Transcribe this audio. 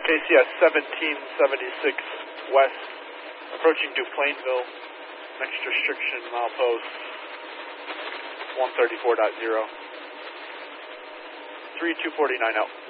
KCS 1776 West, approaching Duplainville, next restriction milepost 134.0. 3249 out.